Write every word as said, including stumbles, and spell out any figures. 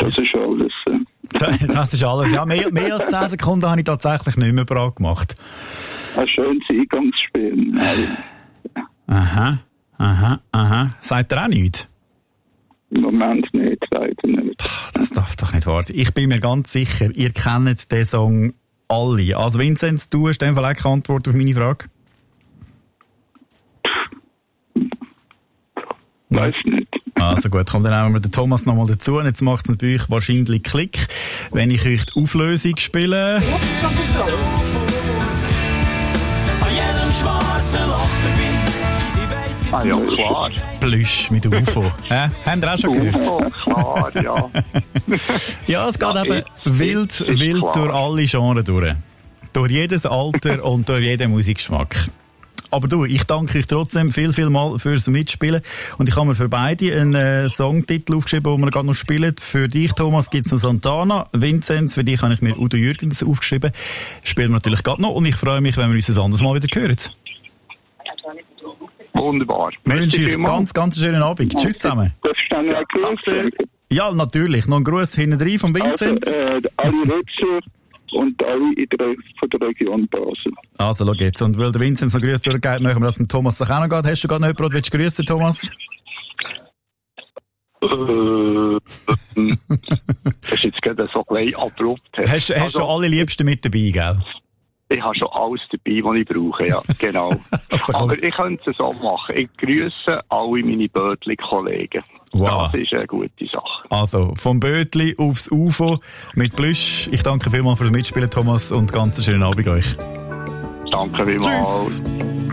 Das ist alles. Äh. Das ist alles. Ja, mehr, mehr als zehn Sekunden habe ich tatsächlich nicht mehr bereit gemacht. Ein schönes Eingangsspiel. Aha, aha, aha. Sagt ihr auch nichts? Im Moment nicht, leider nicht. Das darf doch nicht wahr sein. Ich bin mir ganz sicher, ihr kennt den Song alle. Also Vinzenz, du hast dann vielleicht keine Antwort auf meine Frage? Weiß nicht. Also gut, komm, dann nehmen wir den Thomas nochmal dazu. Und jetzt macht es bei euch wahrscheinlich Klick, wenn ich euch die Auflösung spiele. An jedem schwarzen Loch vorbei. Ah ja, klar. Plüsch mit U F O. Hä? Habt ihr auch schon gehört? U F O, klar, ja. Ja, es geht Ja, eben ist, wild, ist wild klar. durch alle Genres durch. Durch jedes Alter und durch jeden Musikgeschmack. Aber du, ich danke euch trotzdem viel, viel mal fürs Mitspielen. Und ich habe mir für beide einen äh, Songtitel aufgeschrieben, den wir gerade noch spielen. Für dich, Thomas, gibt es noch Santana. Vinzenz, für dich habe ich mir Udo Jürgens aufgeschrieben. Spielen wir natürlich gerade noch. Und ich freue mich, wenn wir uns ein anderes Mal wieder hören. Wunderbar. Ich wünsche euch ganz, ganz einen schönen Abend. Tschüss zusammen. Darfst du dann noch einen Gruß sagen? Ja, natürlich. Noch ein Gruß hinten rein von Vinzenz. Also, äh, alle Rutschen und alle in der, von der Region Basel. Also, schau jetzt. Und weil der Vinzenz noch Grüße durchgeht, machen wir das mit Thomas doch auch noch geht. Hast du gerade noch jemanden, willst du grüßen, Thomas? Äh, das ist jetzt gerade so gleich abrupt. Hast, hast Also, schon alle Liebsten mit dabei, gell? Ich habe schon alles dabei, was ich brauche, ja, genau. Also, Aber ich könnte es so machen. Ich grüße alle meine Bötli-Kollegen. Wow. Das ist eine gute Sache. Also, vom Bötli aufs U F O mit Plüsch. Ich danke vielmals fürs Mitspielen, Thomas, und ganz einen schönen Abend euch. Danke vielmals. Tschüss.